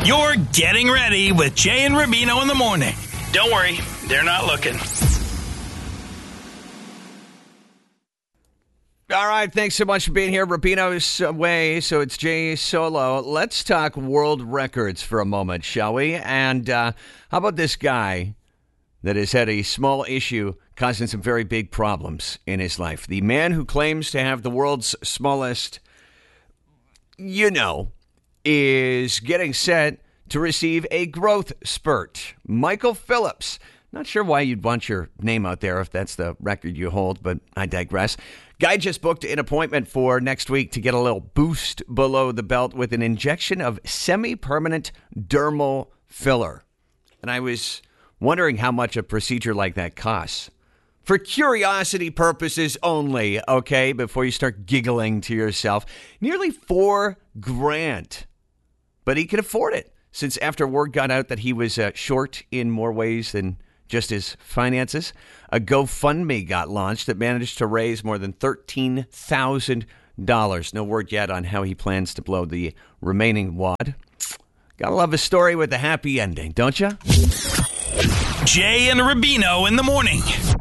You're getting ready with Jay and Rubino in the morning. Don't worry, they're not looking. All right, thanks so much for being here. Rubino's away, so it's Jay solo. Let's talk world records for a moment, shall we? And how about this guy that has had a small issue causing some very big problems in his life? The man who claims to have the world's smallest, is getting set to receive a growth spurt. Michael Phillips. Not sure why you'd want your name out there if that's the record you hold, but I digress. Guy just booked an appointment for next week to get a little boost below the belt with an injection of semi-permanent dermal filler. And I was wondering how much a procedure like that costs. For curiosity purposes only, okay, before you start giggling to yourself. Nearly $4,000. But he could afford it, since after word got out that he was short in more ways than just his finances, a GoFundMe got launched that managed to raise more than $13,000. No word yet on how he plans to blow the remaining wad. Gotta love a story with a happy ending, don't you? Jay and Rubino in the morning.